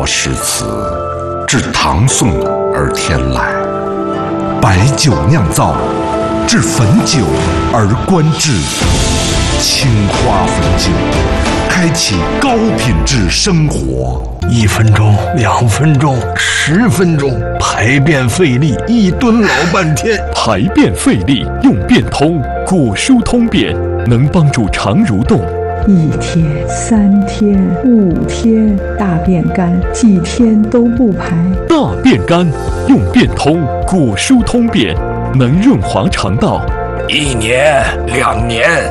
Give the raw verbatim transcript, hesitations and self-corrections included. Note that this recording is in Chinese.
国诗词，至唐宋而天来，白酒酿造，至汾酒而观致。青花汾酒，开启高品质生活。 一分钟，两分钟，十分钟，排便费力，一蹲老半天。 排便费力用便通，果蔬通便，能帮助肠蠕动。 一天、三天、五天，大便干，几天都不排。 大便干用便通，果蔬通便，能润滑肠道。 一年、两年、